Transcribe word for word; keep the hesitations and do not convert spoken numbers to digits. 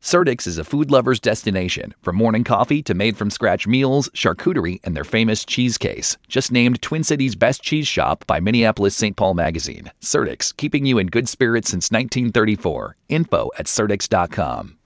Surdyk's is a food lover's destination, from morning coffee to made-from-scratch meals, charcuterie, and their famous cheese case. Just named Twin Cities' best cheese shop by Minneapolis Saint Paul Magazine. Surdyk's, keeping you in good spirits since nineteen thirty-four. Info at surdyks dot com.